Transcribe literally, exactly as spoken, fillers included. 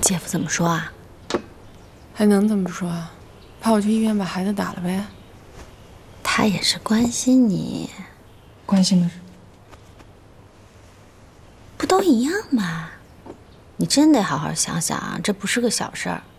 姐夫怎么说啊？ 还能怎么说啊？怕我去医院把孩子打了呗。 他也是关心你， 关心的是， 不都一样吗？你真得好好想想啊，这不是个小事儿。